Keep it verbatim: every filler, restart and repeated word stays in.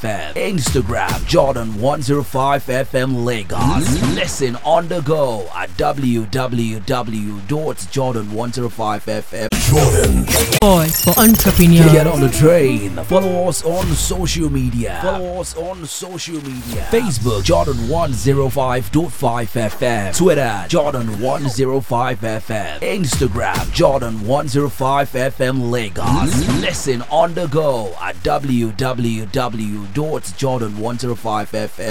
F M. Instagram Jordan one oh five F M Lagos. Listen on the go at w w w dot jordan one oh five F M. Jordan. Voice for entrepreneurs. Get on the train. Follow us on social media. Follow us on social media. Facebook Jordan one oh five point five F M. Twitter Jordan one oh five F M. Instagram Jordan one oh five F M Lagos. Listen on the go at w w w dot jordan one oh five F M.